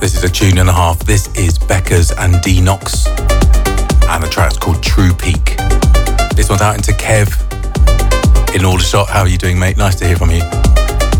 This is a tune and a half. This is Beckers and Denox, and the track's called True Peak. This one's out into Kev in Aldershot. How are you doing, mate? Nice to hear from you.